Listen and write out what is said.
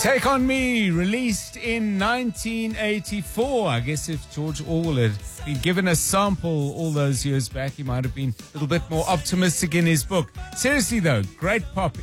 Take On Me, released in 1984. I guess if George Orwell had been given a sample all those years back, he might have been a little bit more optimistic in his book. Seriously though, great pop